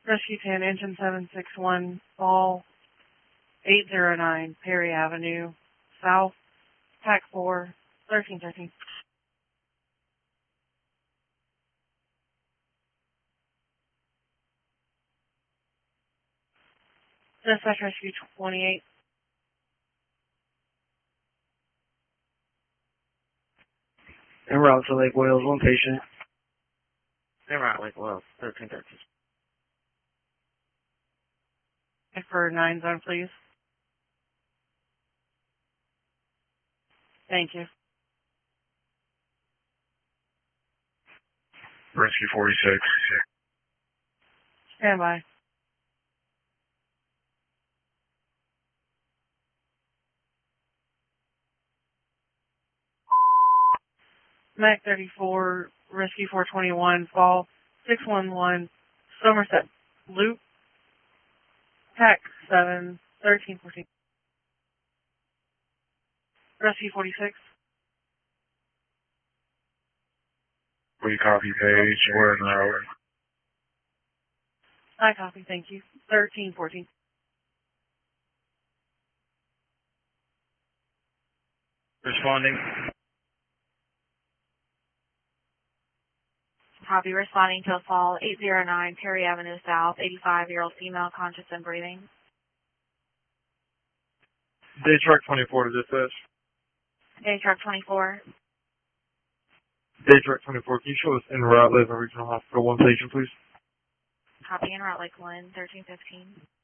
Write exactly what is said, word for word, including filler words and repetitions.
Rescue ten, engine seven six one, fall eight zero nine, Perry Avenue, South, Pack four, thirteen thirteen. Dispatch Rescue twenty-eight. En route to Lake Wales, one patient. En route Lake Wales, thirteen thirteen. For nine zone, please. Thank you. Rescue forty-six. Stand by. Mac thirty-four, Rescue four twenty-one, fall six one one, Somerset Loop, Pack seven, thirteen fourteen. Rescue forty-six. We copy page. We're in route. I copy, thank you. thirteen fourteen. Responding. Copy, responding to a fall eight zero nine, Perry Avenue South, eighty-five-year-old female, conscious and breathing. Day truck twenty-four to dispatch. Day truck twenty-four. Day truck twenty-four, can you show us en route Lakeland Regional Hospital, one patient, please? Copy, en route Lakeland, thirteen fifteen.